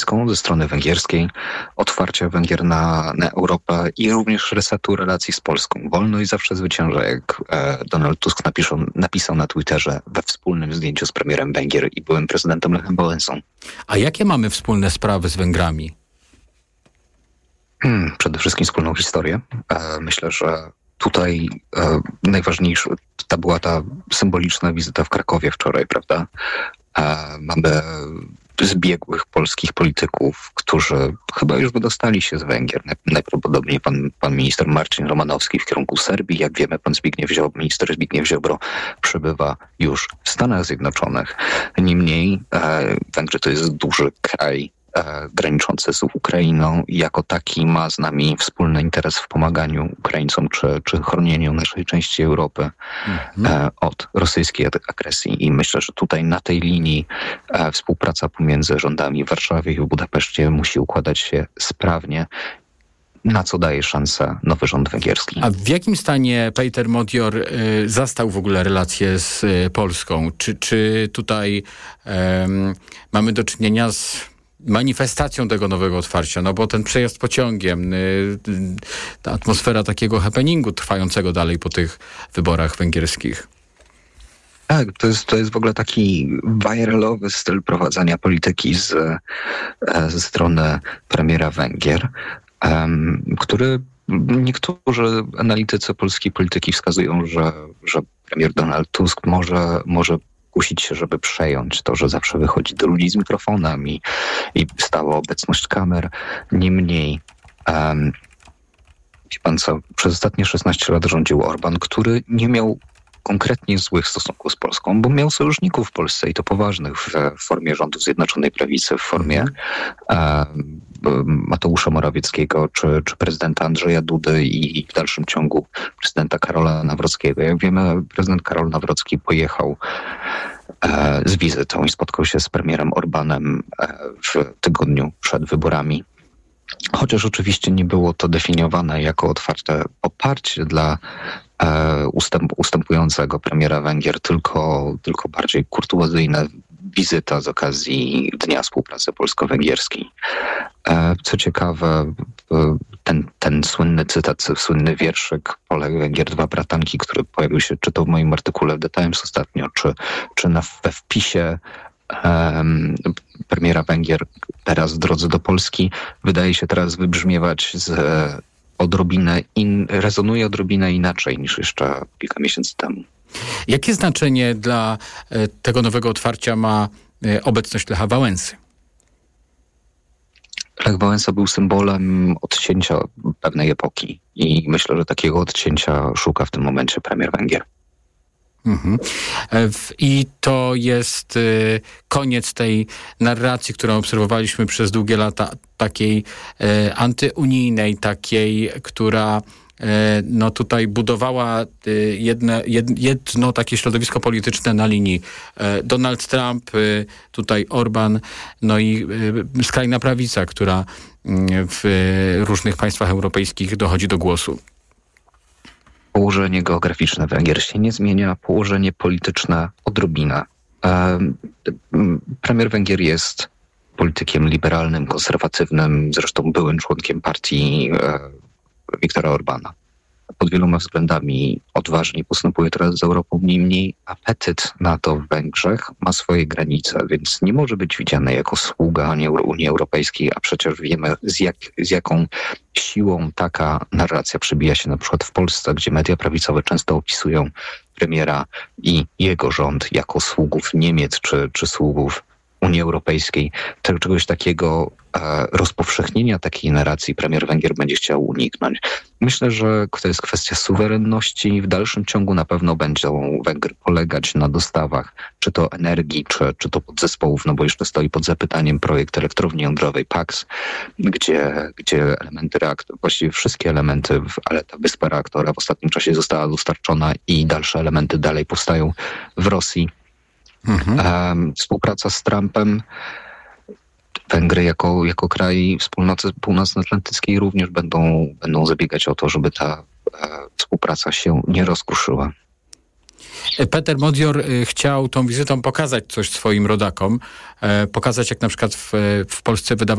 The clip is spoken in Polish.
europejską ze strony węgierskiej, otwarcia Węgier na Europę i również resetu relacji z Polską. Wolno i zawsze zwycięża, jak Donald Tusk napisał na Twitterze we wspólnym zdjęciu z premierem Węgier i byłym prezydentem Lechem Wałęsą. A jakie mamy wspólne sprawy z Węgrami? Przede wszystkim wspólną historię. Myślę, że tutaj najważniejsze, to była ta symboliczna wizyta w Krakowie wczoraj, prawda? Mamy zbiegłych polskich polityków, którzy chyba już wydostali się z Węgier. Najprawdopodobniej pan minister Marcin Romanowski w kierunku Serbii. Jak wiemy, minister Zbigniew Ziobro przebywa już w Stanach Zjednoczonych. Niemniej Węgry to jest duży kraj graniczący z Ukrainą i jako taki ma z nami wspólny interes w pomaganiu Ukraińcom czy chronieniu naszej części Europy od rosyjskiej agresji. I myślę, że tutaj na tej linii współpraca pomiędzy rządami w Warszawie i w Budapeszcie musi układać się sprawnie, na co daje szansę nowy rząd węgierski. A w jakim stanie Peter Modior zastał w ogóle relacje z Polską? Czy tutaj mamy do czynienia z manifestacją tego nowego otwarcia, no bo ten przejazd pociągiem, ta atmosfera takiego happeningu trwającego dalej po tych wyborach węgierskich. Tak, to jest w ogóle taki viralowy styl prowadzenia polityki ze strony premiera Węgier, który niektórzy analitycy polskiej polityki wskazują, że premier Donald Tusk może kusić się, żeby przejąć to, że zawsze wychodzi do ludzi z mikrofonem i stała obecność kamer. Niemniej, wie pan co, przez ostatnie 16 lat rządził Orban, który nie miał konkretnie złych stosunków z Polską, bo miał sojuszników w Polsce i to poważnych w formie rządu Zjednoczonej Prawicy, w formie Mateusza Morawieckiego czy prezydenta Andrzeja Dudy i w dalszym ciągu prezydenta Karola Nawrockiego. Jak wiemy, prezydent Karol Nawrocki pojechał z wizytą i spotkał się z premierem Orbanem w tygodniu przed wyborami. Chociaż oczywiście nie było to definiowane jako otwarte poparcie dla ustępującego premiera Węgier, tylko bardziej kurtuazyjna wizyta z okazji Dnia Współpracy Polsko-Węgierskiej. Co ciekawe, ten słynny cytat, słynny wierszyk Polek Węgier, dwa bratanki, który pojawił się czy to w moim artykule w The Times ostatnio, czy we wpisie premiera Węgier teraz w drodze do Polski, wydaje się teraz wybrzmiewać rezonuje odrobinę inaczej niż jeszcze kilka miesięcy temu. Jakie znaczenie dla tego nowego otwarcia ma obecność Lecha Wałęsy? Lech Wałęsa był symbolem odcięcia pewnej epoki i myślę, że takiego odcięcia szuka w tym momencie premier Węgier. I to jest koniec tej narracji, którą obserwowaliśmy przez długie lata, takiej antyunijnej, takiej, która no tutaj budowała jedno takie środowisko polityczne na linii Donald Trump, tutaj Orban, no i skrajna prawica, która w różnych państwach europejskich dochodzi do głosu. Położenie geograficzne Węgier się nie zmienia, położenie polityczne odrobina. Premier Węgier jest politykiem liberalnym, konserwatywnym, zresztą byłym członkiem partii Viktora Orbana. Pod wieloma względami odważnie postępuje teraz z Europą, niemniej apetyt na to w Węgrzech ma swoje granice, więc nie może być widziany jako sługa Unii Europejskiej, a przecież wiemy z jaką siłą taka narracja przebija się na przykład w Polsce, gdzie media prawicowe często opisują premiera i jego rząd jako sługów Niemiec czy sługów Unii Europejskiej. Czegoś takiego, rozpowszechnienia takiej narracji premier Węgier będzie chciał uniknąć. Myślę, że to jest kwestia suwerenności. W dalszym ciągu na pewno będą Węgry polegać na dostawach, czy to energii, czy to podzespołów, no bo jeszcze stoi pod zapytaniem projekt elektrowni jądrowej PAX, gdzie elementy reaktora, właściwie wszystkie elementy, ale ta wyspa reaktora w ostatnim czasie została dostarczona i dalsze elementy dalej powstają w Rosji. Współpraca z Trumpem. Węgry jako kraj wspólnoty północnoatlantyckiej również będą zabiegać o to, żeby ta współpraca się nie rozkruszyła. Peter Modior chciał tą wizytą pokazać coś swoim rodakom, pokazać jak na przykład w Polsce wydawane